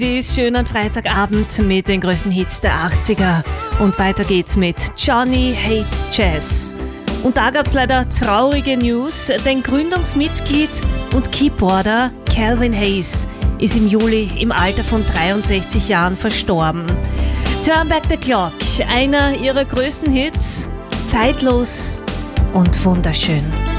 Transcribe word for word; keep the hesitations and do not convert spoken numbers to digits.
Dies schönen Freitagabend mit den größten Hits der achtziger. Und weiter geht's mit Johnny Hates Jazz. Und da gab's leider traurige News, denn Gründungsmitglied und Keyboarder Calvin Hayes ist im Juli im Alter von dreiundsechzig Jahren verstorben. Turn Back the Clock, einer ihrer größten Hits, zeitlos und wunderschön.